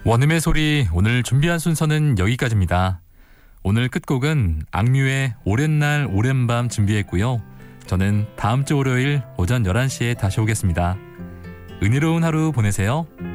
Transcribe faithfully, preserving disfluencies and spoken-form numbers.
원음의 소리 오늘 준비한 순서는 여기까지입니다. 오늘 끝곡은 악뮤의 오랜 날 오랜 밤 준비했고요. 저는 다음 주 월요일 오전 열한 시에 다시 오겠습니다. 은혜로운 하루 보내세요.